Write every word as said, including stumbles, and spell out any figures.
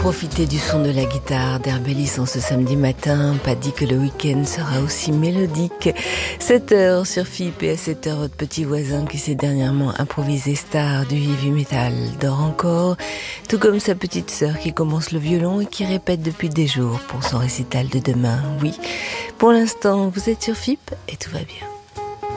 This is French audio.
Profitez du son de la guitare d'Herbelis en ce samedi matin. Pas dit que le week-end sera aussi mélodique. sept heures sur F I P et à sept heures, votre petit voisin qui s'est dernièrement improvisé star du heavy metal dort encore. Tout comme sa petite sœur qui commence le violon et qui répète depuis des jours pour son récital de demain. Oui, pour l'instant, vous êtes sur F I P et tout va bien.